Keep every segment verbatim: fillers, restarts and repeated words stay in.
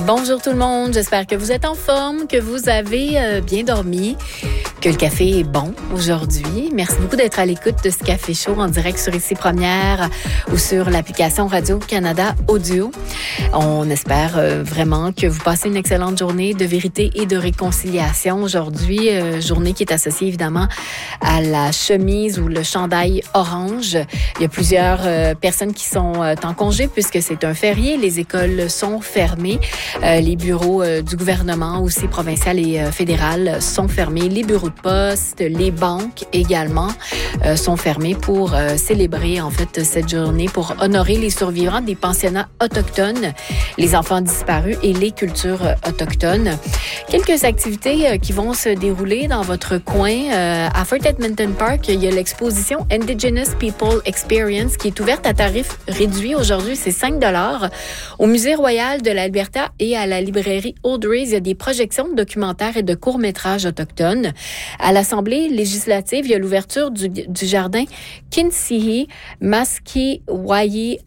Bonjour tout le monde, j'espère que vous êtes en forme, que vous avez euh, bien dormi, que le café est bon aujourd'hui. Merci beaucoup d'être à l'écoute de ce Café Chaud en direct sur Ici Première ou sur l'application Radio-Canada Audio. On espère euh, vraiment que vous passez une excellente journée de vérité et de réconciliation aujourd'hui. Euh, journée qui est associée évidemment à la chemise ou le chandail orange. Il y a plusieurs euh, personnes qui sont euh, en congé puisque c'est un férié. Les écoles sont fermées. Euh, les bureaux euh, du gouvernement, aussi provincial et euh, fédéral, sont fermés. Les bureaux de poste, les banques également euh, sont fermés pour euh, célébrer en fait cette journée, pour honorer les survivants des pensionnats autochtones, les enfants disparus et les cultures euh, autochtones. Quelques activités euh, qui vont se dérouler dans votre coin. Euh, à Fort Edmonton Park, il y a l'exposition Indigenous People Experience qui est ouverte à tarif réduit. Aujourd'hui, c'est cinq dollars. Au Musée royal de l'Alberta et à la librairie Audrey's, il y a des projections de documentaires et de courts-métrages autochtones. À l'Assemblée législative, il y a l'ouverture du, du jardin Kinsihi Maskiwayi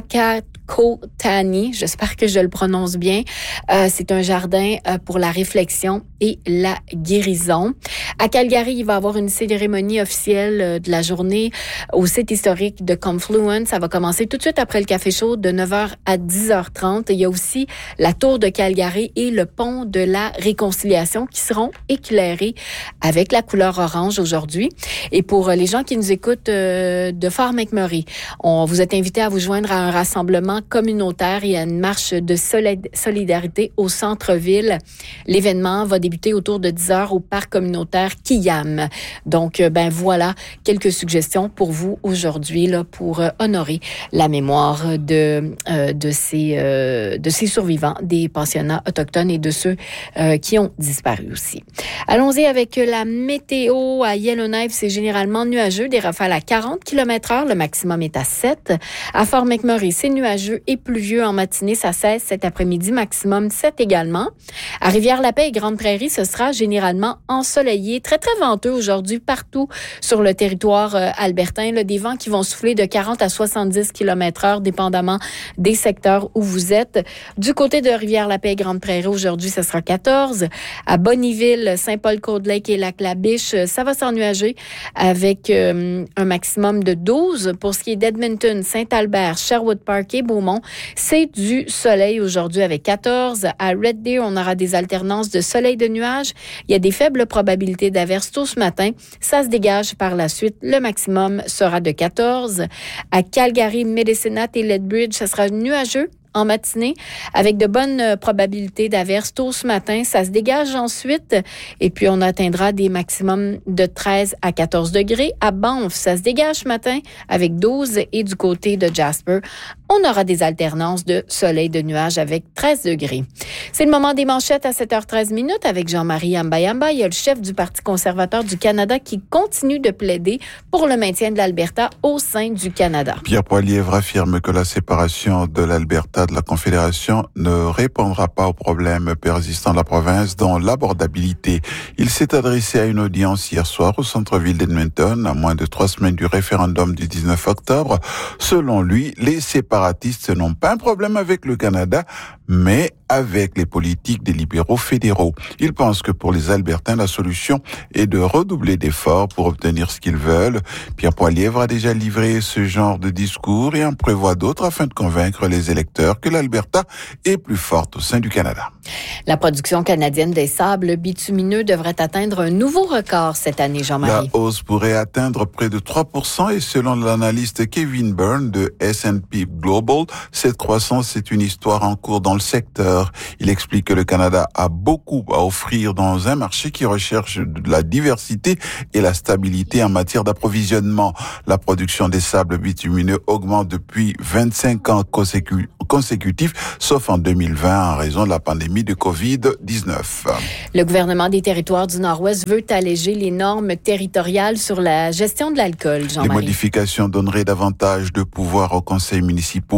Hakakotani. J'espère que je le prononce bien. Euh, c'est un jardin euh, pour la réflexion et la guérison. À Calgary, il va y avoir une cérémonie officielle euh, de la journée au site historique de Confluence. Ça va commencer tout de suite après le Café Chaud de neuf heures à dix heures trente. Il y a aussi la tour de Calgary et le pont de la Réconciliation qui seront éclairés avec la couleur orange aujourd'hui. Et pour les gens qui nous écoutent euh, de Fort McMurray, on vous êtes invités à vous joindre à un rassemblement communautaire et à une marche de solid- solidarité au centre-ville. L'événement va débuter autour de dix heures au parc communautaire Kiyam. Donc, ben voilà quelques suggestions pour vous aujourd'hui là pour euh, honorer la mémoire de euh, de ces euh, de ces survivants des pensionnats autochtones et de ceux euh, qui ont disparu aussi. Allons-y avec la météo. À Yellowknife, c'est généralement nuageux, des rafales à quarante kilomètres heure, le maximum est à sept. À Fort McMurray, c'est nuageux et pluvieux en matinée, ça cesse cet après-midi, maximum sept également. À Rivière-la-Paix et Grande-Prairie, ce sera généralement ensoleillé, très très venteux aujourd'hui partout sur le territoire euh, albertain, là, des vents qui vont souffler de quarante à soixante-dix kilomètres heure, dépendamment des secteurs où vous êtes. Du côté de Rivière-la-Paix et Grande-Prairie, aujourd'hui, ce sera quatorze. À Bonnyville, Saint-Paul-Côte-Lake et Lac-La-Biche, ça va s'ennuager avec euh, un maximum de douze. Pour ce qui est d'Edmonton, Saint-Albert, Sherwood Park et Beaumont, c'est du soleil aujourd'hui avec quatorze. À Red Deer, on aura des alternances de soleil et de nuages. Il y a des faibles probabilités d'averses tôt ce matin. Ça se dégage par la suite. Le maximum sera de quatorze. À Calgary, Medicine Hat et Lethbridge, ça sera nuageux en matinée, avec de bonnes probabilités d'averses tôt ce matin. Ça se dégage ensuite, et puis on atteindra des maximums de treize à quatorze degrés. À Banff, ça se dégage ce matin, avec douze, et du côté de Jasper, on aura des alternances de soleil de nuages avec treize degrés. C'est le moment des manchettes à sept heures treize minutes avec Jean-Marie Ambayamba. Il y a le chef du Parti conservateur du Canada qui continue de plaider pour le maintien de l'Alberta au sein du Canada. Pierre Poilievre affirme que la séparation de l'Alberta de la Confédération ne répondra pas aux problèmes persistants de la province, dont l'abordabilité. Il s'est adressé à une audience hier soir au centre-ville d'Edmonton, à moins de trois semaines du référendum du dix-neuf octobre. Selon lui, les séparatistes n'ont pas un problème avec le Canada, mais avec les politiques des libéraux fédéraux. Il pense que pour les Albertains, la solution est de redoubler d'efforts pour obtenir ce qu'ils veulent. Pierre Poilievre a déjà livré ce genre de discours et en prévoit d'autres afin de convaincre les électeurs que l'Alberta est plus forte au sein du Canada. La production canadienne des sables bitumineux devrait atteindre un nouveau record cette année, Jean-Marie. La hausse pourrait atteindre près de trois pour cent et selon l'analyste Kevin Byrne de S and P Global, cette croissance est une histoire en cours dans le secteur. Il explique que le Canada a beaucoup à offrir dans un marché qui recherche de la diversité et la stabilité en matière d'approvisionnement. La production des sables bitumineux augmente depuis vingt-cinq ans consécu- consécutifs, sauf en deux mille vingt en raison de la pandémie de covid dix-neuf. Le gouvernement des territoires du Nord-Ouest veut alléger les normes territoriales sur la gestion de l'alcool, Jean-Marie. Les modifications donneraient davantage de pouvoir aux conseils municipaux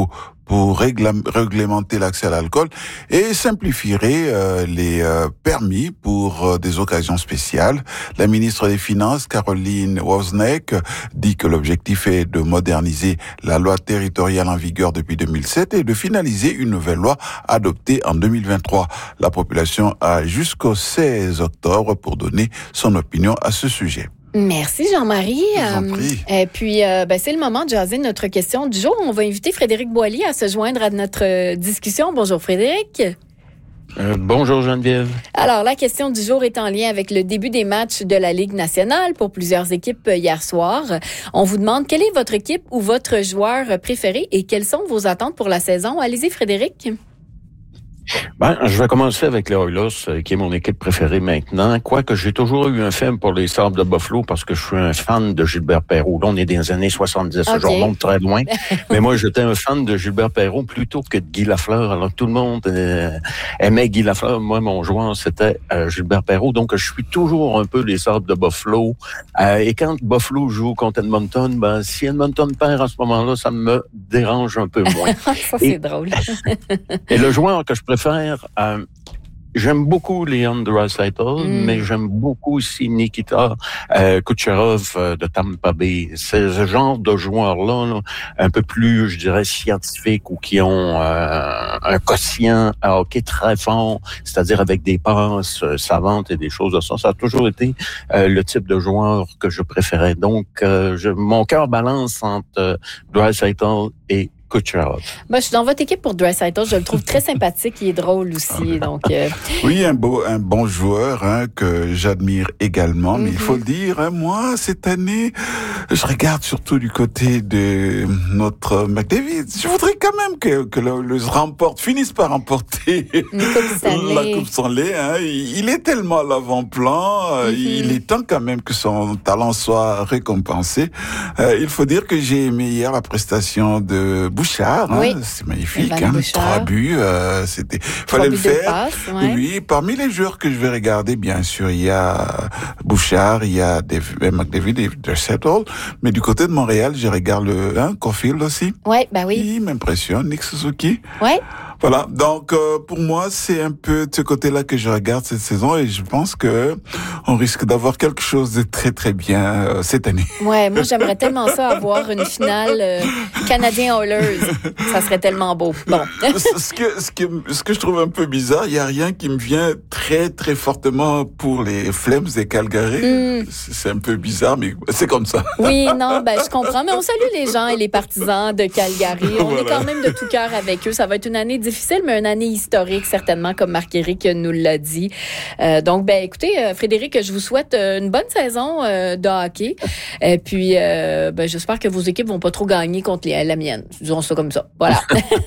pour régla- réglementer l'accès à l'alcool et simplifierait euh, les euh, permis pour euh, des occasions spéciales. La ministre des Finances, Caroline Wozniak, dit que l'objectif est de moderniser la loi territoriale en vigueur depuis deux mille sept et de finaliser une nouvelle loi adoptée en deux mille vingt-trois. La population a jusqu'au seize octobre pour donner son opinion à ce sujet. Merci Jean-Marie. Je vous en prie. Euh, et puis, euh, ben, c'est le moment de jaser notre question du jour. On va inviter Frédéric Boilly à se joindre à notre euh, discussion. Bonjour Frédéric. Euh, bonjour Geneviève. Alors, la question du jour est en lien avec le début des matchs de la Ligue nationale pour plusieurs équipes hier soir. On vous demande quelle est votre équipe ou votre joueur préféré et quelles sont vos attentes pour la saison. Allez-y Frédéric. Ben, je vais commencer avec les Oilers, euh, qui est mon équipe préférée maintenant. Quoique j'ai toujours eu un film pour les Sabres de Buffalo parce que je suis un fan de Gilbert Perreault. Là, on est dans les années soixante-dix, okay. Je remonte très loin. Mais moi, j'étais un fan de Gilbert Perreault plutôt que de Guy Lafleur. Alors, tout le monde euh, aimait Guy Lafleur. Moi, mon joueur, c'était euh, Gilbert Perreault. Donc, je suis toujours un peu les Sabres de Buffalo. Euh, et quand Buffalo joue contre Edmonton, ben, si Edmonton perd à ce moment-là, ça me dérange un peu moins. Ça, c'est et, drôle. Et le joueur que je préfère Faire, euh, j'aime beaucoup Leon Draisaitl, mm. mais j'aime beaucoup aussi Nikita euh, Kucherov euh, de Tampa Bay. C'est ce genre de joueurs-là, là, un peu plus, je dirais, scientifiques ou qui ont euh, un quotient à hockey très fort, c'est-à-dire avec des passes euh, savantes et des choses de ça. Ça a toujours été euh, le type de joueur que je préférais. Donc, euh, je, mon cœur balance entre euh, Draisaitl et Kucherov. Ben, je suis dans votre équipe pour Draisaitl. Je le trouve très sympathique. Il est drôle aussi. Donc, euh... Oui, un beau, un bon joueur hein, que j'admire également. Mm-hmm. Mais il faut le dire, hein, moi, cette année, je regarde surtout du côté de notre McDavid. Je voudrais quand même que, que le, le remporte, finisse par remporter la Coupe Stanley. Hein. Il est tellement à l'avant-plan. Mm-hmm. Il est temps quand même que son talent soit récompensé. Euh, il faut dire que j'ai aimé hier la prestation de Bouchard, hein, oui. C'est magnifique, hein, trois buts, euh, c'était, fallait le faire. Passe, ouais. Oui, parmi les joueurs que je vais regarder, bien sûr, il y a Bouchard, il y a Dave, McDavid et Draisaitl, mais du côté de Montréal, je regarde le, hein, Caulfield aussi. Ouais, bah oui. Il m'impressionne, Nick Suzuki. Ouais. Voilà, donc euh, pour moi, c'est un peu de ce côté-là que je regarde cette saison et je pense que on risque d'avoir quelque chose de très très bien euh, cette année. Ouais, moi j'aimerais tellement ça avoir une finale euh, Canadien-Oilers. Ça serait tellement beau. Bon. ce que ce que ce que je trouve un peu bizarre, il y a rien qui me vient très très fortement pour les Flames et Calgary. Mm. C'est un peu bizarre, mais c'est comme ça. Oui, non, ben je comprends, mais on salue les gens et les partisans de Calgary. On voilà. est quand même de tout cœur avec eux. Ça va être une année difficile, mais une année historique, certainement, comme Marc-Éric nous l'a dit. Euh, donc, ben, écoutez, euh, Frédéric, je vous souhaite euh, une bonne saison euh, de hockey. Et puis, euh, ben, j'espère que vos équipes vont pas trop gagner contre les, la mienne. Disons ça comme ça. Voilà.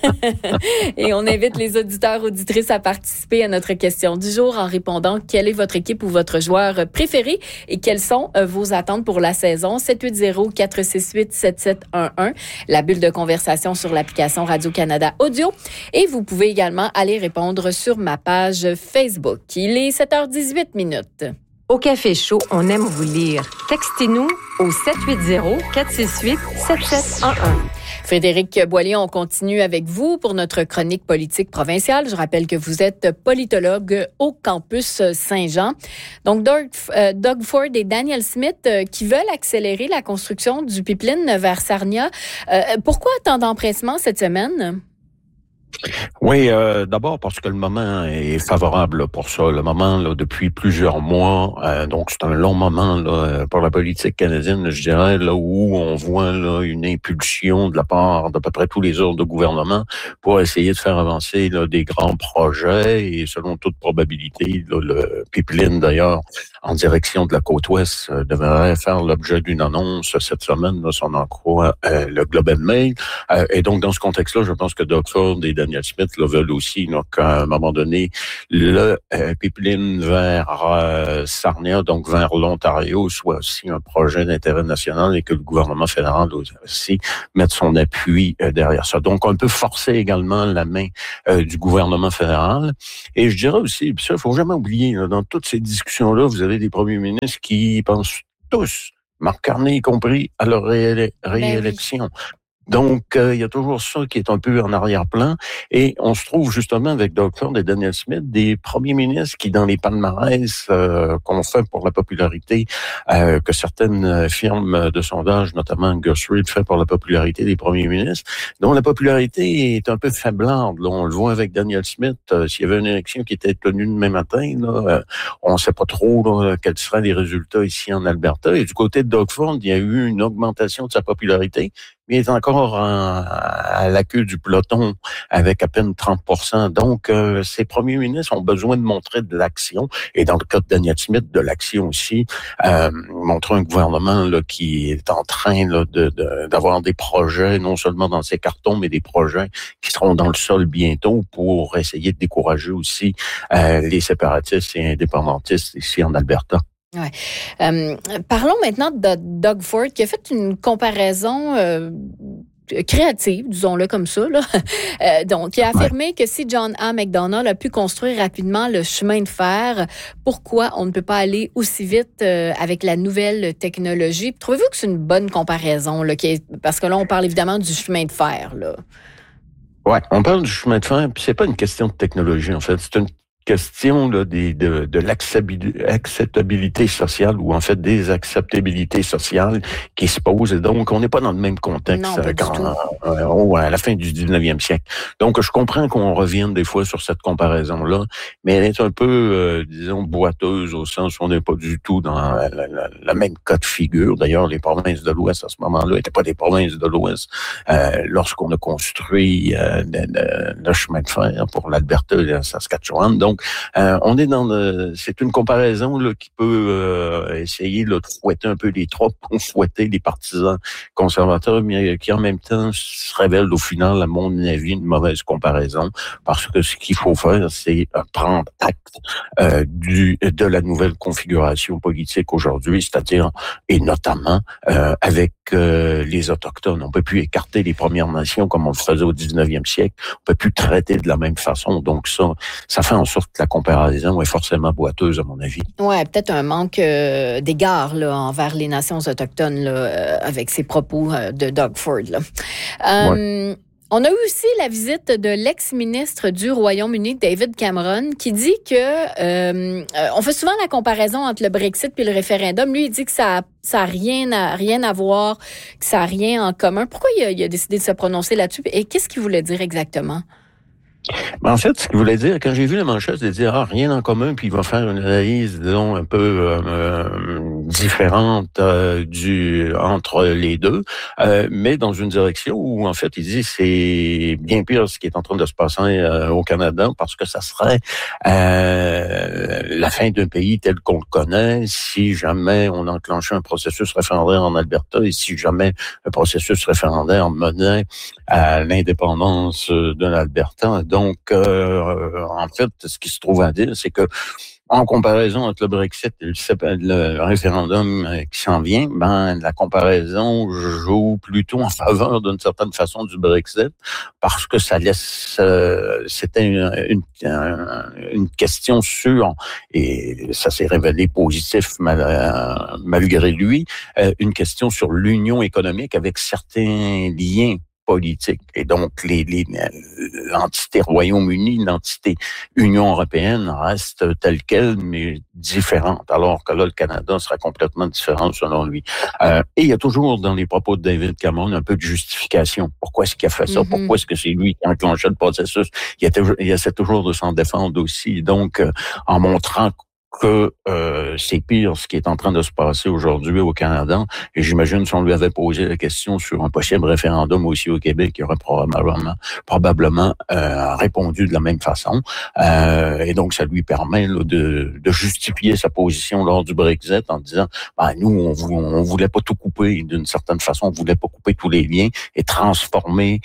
Et on invite les auditeurs, auditrices à participer à notre question du jour en répondant quelle est votre équipe ou votre joueur préféré et quelles sont euh, vos attentes pour la saison. sept huit zéro, quatre six huit, sept sept un un. La bulle de conversation sur l'application Radio-Canada Audio. Et vous pouvez également aller répondre sur ma page Facebook. Il est sept heures dix-huit minutes. Au Café Chaud, on aime vous lire. Textez-nous au sept huit zéro, quatre six huit, sept sept un un. Frédéric Boilly, on continue avec vous pour notre chronique politique provinciale. Je rappelle que vous êtes politologue au campus Saint-Jean. Donc, Doug, euh, Doug Ford et Daniel Smith euh, qui veulent accélérer la construction du pipeline vers Sarnia. Euh, pourquoi tant d'empressement cette semaine? Oui, euh, d'abord parce que le moment est favorable pour ça. Le moment, là, depuis plusieurs mois, euh, donc c'est un long moment là, pour la politique canadienne, je dirais, là où on voit là, une impulsion de la part d'à peu près tous les ordres de gouvernement pour essayer de faire avancer là, des grands projets et selon toute probabilité, là, le pipeline d'ailleurs en direction de la côte ouest euh, devrait faire l'objet d'une annonce cette semaine, là, si on en croit euh, le Globe and Mail. Euh, et donc dans ce contexte-là, je pense que Doug Ford et Daniel Smith là, veulent aussi là, qu'à un moment donné, le euh, pipeline vers euh, Sarnia, donc vers l'Ontario, soit aussi un projet d'intérêt national et que le gouvernement fédéral aussi mette son appui euh, derrière ça. Donc, on peut forcer également la main euh, du gouvernement fédéral. Et je dirais aussi, puis ça, il ne faut jamais oublier, là, dans toutes ces discussions-là, vous avez des premiers ministres qui pensent tous, Marc Carney y compris, à leur réé- réélection. Ben oui. Donc, euh, il y a toujours ça qui est un peu en arrière-plan. Et on se trouve justement avec Doug Ford et Danielle Smith, des premiers ministres qui, dans les palmarès euh, qu'on fait pour la popularité, euh, que certaines firmes de sondage, notamment Gus Reid, fait pour la popularité des premiers ministres, dont la popularité est un peu faiblarde. Là, on le voit avec Danielle Smith. Euh, s'il y avait une élection qui était tenue demain matin, là, euh, on ne sait pas trop là, quels seraient les résultats ici en Alberta. Et du côté de Doug Ford, il y a eu une augmentation de sa popularité, mais il est encore en, à la queue du peloton avec à peine trente pour cent. Donc, euh, ces premiers ministres ont besoin de montrer de l'action. Et dans le cas de Danielle Smith, de l'action aussi. Euh, montrer un gouvernement là, qui est en train là, de, de, d'avoir des projets, non seulement dans ses cartons, mais des projets qui seront dans le sol bientôt pour essayer de décourager aussi euh, les séparatistes et indépendantistes ici en Alberta. Ouais. Euh, parlons maintenant de Doug Ford qui a fait une comparaison euh, créative, disons-le comme ça. Là. Euh, donc, il a affirmé ouais. que si John A. Macdonald a pu construire rapidement le chemin de fer, pourquoi on ne peut pas aller aussi vite euh, avec la nouvelle technologie? Trouvez-vous que c'est une bonne comparaison? Là, qui est, parce que là, on parle évidemment du chemin de fer. Là. Ouais, on parle du chemin de fer, puis c'est pas une question de technologie, en fait. C'est une question là, des, de, de l'acceptabilité sociale ou en fait des acceptabilités sociales qui se posent. Et donc, on n'est pas dans le même contexte non, quand, euh, à la fin du dix-neuvième siècle. Donc, je comprends qu'on revienne des fois sur cette comparaison-là, mais elle est un peu, euh, disons, boiteuse au sens où on n'est pas du tout dans la, la, la, la même cas de figure. D'ailleurs, les provinces de l'Ouest, à ce moment-là, n'étaient pas des provinces de l'Ouest. Euh, lorsqu'on a construit euh, le, le, le chemin de fer pour l'Alberta et la Saskatchewan. Donc, Euh, on est dans le, c'est une comparaison là, qui peut euh, essayer là, de fouetter un peu les troupes, pour fouetter les partisans conservateurs, mais qui en même temps se révèle au final, à mon avis, une mauvaise comparaison, parce que ce qu'il faut faire, c'est prendre acte euh, du de la nouvelle configuration politique aujourd'hui, c'est-à-dire, et notamment euh, avec euh, les Autochtones. On peut plus écarter les Premières Nations comme on le faisait au dix-neuvième siècle. On peut plus traiter de la même façon. Donc ça, ça fait en sorte que la comparaison est forcément boiteuse, à mon avis. Ouais, peut-être un manque euh, d'égard là, envers les nations autochtones là, euh, avec ces propos euh, de Doug Ford. Là. Euh, ouais. On a eu aussi la visite de l'ex-ministre du Royaume-Uni, David Cameron, qui dit que euh, on fait souvent la comparaison entre le Brexit puis le référendum. Lui, il dit que ça ça a rien à rien à voir, que ça a rien en commun. Pourquoi il a, il a décidé de se prononcer là-dessus et qu'est-ce qu'il voulait dire exactement? En fait, ce qu'il voulait dire, quand j'ai vu la manchette, il dire ah, rien en commun, puis il va faire une analyse, disons, un peu euh, différente euh, du entre les deux, euh, mais dans une direction où, en fait, il dit c'est bien pire ce qui est en train de se passer euh, au Canada, parce que ça serait euh, la fin d'un pays tel qu'on le connaît si jamais on enclenchait un processus référendaire en Alberta et si jamais un processus référendaire menait à l'indépendance de l'Alberta. Donc, euh, en fait, ce qui se trouve à dire, c'est que en comparaison entre le Brexit et le, le réféendum qui s'en vient, ben la comparaison joue plutôt en faveur d'une certaine façon du Brexit parce que ça laisse, euh, c'était une, une, une question sûre et ça s'est révélé positif mal, malgré lui, euh, une question sur l'union économique avec certains liens politique. Et donc, les, les, l'entité Royaume-Uni, l'entité Union européenne reste telle qu'elle, mais différente. Alors que là, le Canada sera complètement différent selon lui. Euh, et il y a toujours dans les propos de David Cameron un peu de justification. Pourquoi est-ce qu'il a fait ça? Mm-hmm. Pourquoi est-ce que c'est lui qui a enclenché le processus? Il, a toujours, il essaie toujours de s'en défendre aussi. Donc, euh, en montrant que euh, c'est pire ce qui est en train de se passer aujourd'hui au Canada. Et j'imagine si on lui avait posé la question sur un possible référendum aussi au Québec, il aurait probablement, probablement euh, répondu de la même façon. Euh, et donc, ça lui permet là, de, de justifier sa position lors du Brexit en disant ben, nous, on, on voulait pas tout couper d'une certaine façon, on voulait pas couper tous les liens et transformer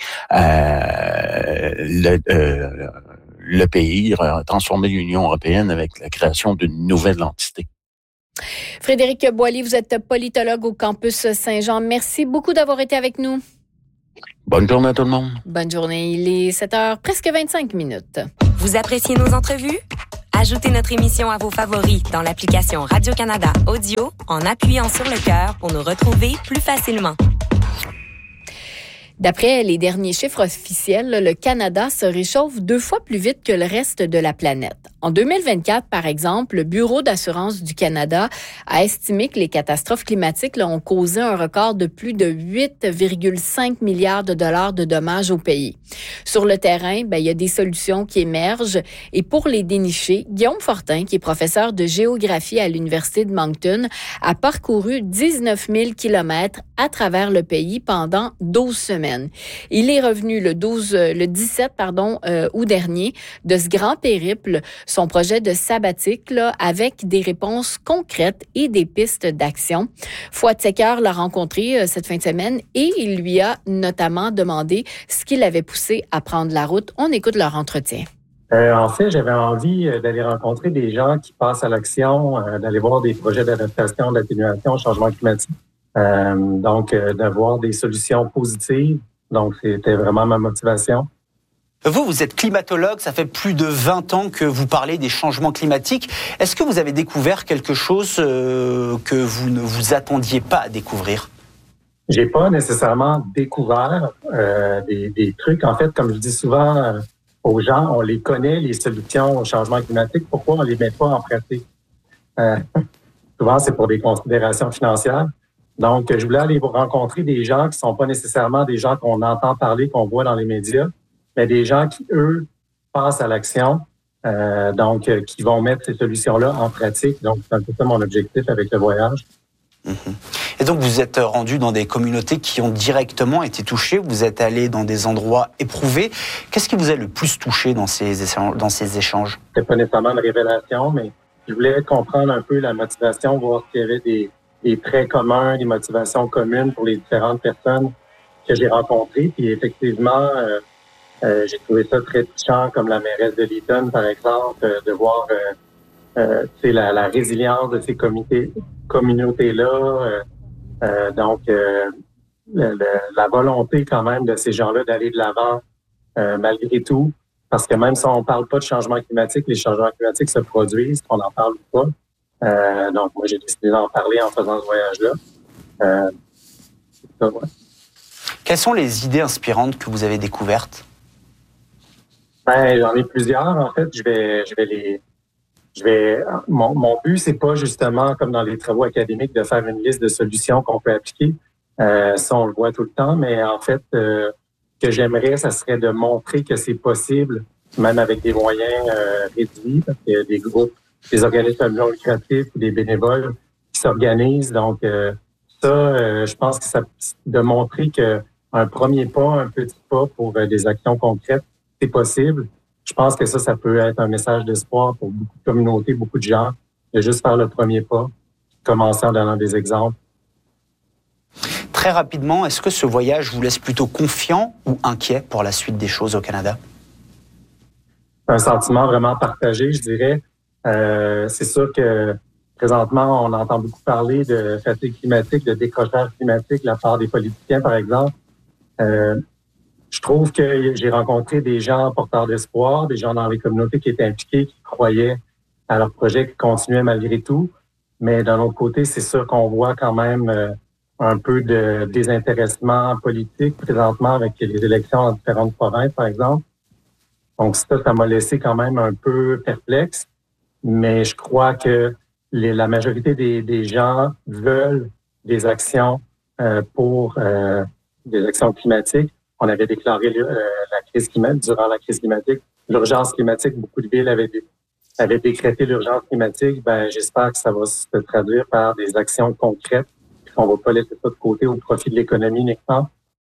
euh, le... Euh, le pays, transformer l'Union européenne avec la création d'une nouvelle entité. Frédéric Boily, vous êtes politologue au campus Saint-Jean. Merci beaucoup d'avoir été avec nous. Bonne journée à tout le monde. Bonne journée. Il est sept heures, presque vingt-cinq minutes. Vous appréciez nos entrevues? Ajoutez notre émission à vos favoris dans l'application Radio-Canada Audio en appuyant sur le cœur pour nous retrouver plus facilement. D'après les derniers chiffres officiels, le Canada se réchauffe deux fois plus vite que le reste de la planète. En deux mille vingt-quatre, par exemple, le Bureau d'assurance du Canada a estimé que les catastrophes climatiques là, ont causé un record de plus de huit virgule cinq milliards de dollars de dommages au pays. Sur le terrain, ben, il y a des solutions qui émergent et pour les dénicher, Guillaume Fortin, qui est professeur de géographie à l'Université de Moncton, a parcouru dix-neuf mille kilomètres à travers le pays pendant douze semaines. Il est revenu le douze, le dix-sept, pardon, euh, août dernier de ce grand périple, son projet de sabbatique, là, avec des réponses concrètes et des pistes d'action. Fouad-Secker l'a rencontré euh, cette fin de semaine et il lui a notamment demandé ce qui l'avait poussé à prendre la route. On écoute leur entretien. Euh, en fait, j'avais envie euh, d'aller rencontrer des gens qui passent à l'action, euh, d'aller voir des projets d'adaptation, d'atténuation au changement climatique. Euh, donc, euh, d'avoir des solutions positives. Donc, c'était vraiment ma motivation. Vous, vous êtes climatologue, ça fait plus de vingt ans que vous parlez des changements climatiques. Est-ce que vous avez découvert quelque chose euh, que vous ne vous attendiez pas à découvrir? J'ai pas nécessairement découvert euh, des, des trucs. En fait, comme je dis souvent euh, aux gens, on les connaît, les solutions au changement climatique. Pourquoi on les met pas en pratique? Euh, souvent, c'est pour des considérations financières. Donc, je voulais aller rencontrer des gens qui sont pas nécessairement des gens qu'on entend parler, qu'on voit dans les médias, mais des gens qui, eux, passent à l'action, euh, donc euh, qui vont mettre ces solutions-là en pratique. Donc, c'est un peu ça mon objectif avec le voyage. Mmh. Et donc, vous êtes rendu dans des communautés qui ont directement été touchées. Vous êtes allé dans des endroits éprouvés. Qu'est-ce qui vous a le plus touché dans ces échanges, dans ces échanges? C'est pas nécessairement une révélation, mais je voulais comprendre un peu la motivation, voir s'il y avait des des traits communs, des motivations communes pour les différentes personnes que j'ai rencontrées. Puis effectivement, euh, euh, j'ai trouvé ça très touchant, comme la mairesse de Leeton, par exemple, euh, de voir euh, euh, la, la résilience de ces comités, communautés-là. Euh, euh, donc, euh, le, le, la volonté quand même de ces gens-là d'aller de l'avant euh, malgré tout. Parce que même si on parle pas de changement climatique, les changements climatiques se produisent, qu'on en parle ou pas. Euh, donc, moi, j'ai décidé d'en parler en faisant ce voyage-là. Euh, c'est ça, ouais. Quelles sont les idées inspirantes que vous avez découvertes? Ben, j'en ai plusieurs. En fait, je vais, je vais les, je vais. Mon, mon but, c'est pas justement comme dans les travaux académiques de faire une liste de solutions qu'on peut appliquer. Euh, ça, on le voit tout le temps. Mais en fait, euh, ce que j'aimerais, ça serait de montrer que c'est possible, même avec des moyens euh, réduits, parce qu'il y a des groupes, des organismes non lucratifs ou des bénévoles qui s'organisent. Donc, euh, ça, euh, je pense que ça, de montrer que un premier pas, un petit pas pour euh, des actions concrètes, c'est possible. Je pense que ça, ça peut être un message d'espoir pour beaucoup de communautés, beaucoup de gens, de juste faire le premier pas, commencer en donnant des exemples. Très rapidement, est-ce que ce voyage vous laisse plutôt confiant ou inquiet pour la suite des choses au Canada? Un sentiment vraiment partagé, je dirais. Euh, c'est sûr que présentement, on entend beaucoup parler de fatigue climatique, de décrochage climatique de la part des politiciens, par exemple. Euh, je trouve que j'ai rencontré des gens porteurs d'espoir, des gens dans les communautés qui étaient impliqués, qui croyaient à leur projet, qui continuaient malgré tout. Mais d'un autre côté, c'est sûr qu'on voit quand même euh, un peu de désintéressement politique présentement avec les élections dans différentes provinces, par exemple. Donc ça, ça m'a laissé quand même un peu perplexe. Mais je crois que les, la majorité des, des gens veulent des actions euh, pour euh, des actions climatiques. On avait déclaré euh, la crise climatique durant la crise climatique, l'urgence climatique. Beaucoup de villes avaient, avaient décrété l'urgence climatique. Ben, j'espère que ça va se traduire par des actions concrètes. On ne va pas laisser ça de côté au profit de l'économie uniquement.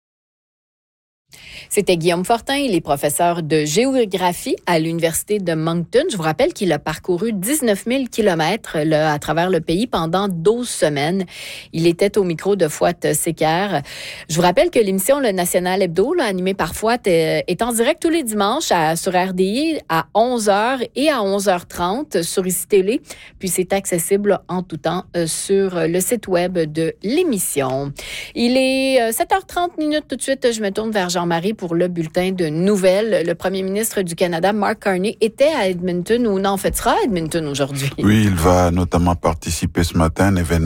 C'était Guillaume Fortin, il est professeur de géographie à l'Université de Moncton. Je vous rappelle qu'il a parcouru dix-neuf mille kilomètres là, à travers le pays pendant douze semaines. Il était au micro de Fouad-Secker. Je vous rappelle que l'émission Le National Hebdo, là, animée par Fouad, est en direct tous les dimanches à, sur R D I à onze heures et à onze heures trente sur I C I Télé. Puis c'est accessible en tout temps euh, sur le site web de l'émission. Il est euh, sept heures trente minutes tout de suite. Je me tourne vers Jean-Marie pour le bulletin de nouvelles. Le premier ministre du Canada, Mark Carney, était à Edmonton, ou non, en fait, sera à Edmonton aujourd'hui. Oui, il va notamment participer ce matin à un événement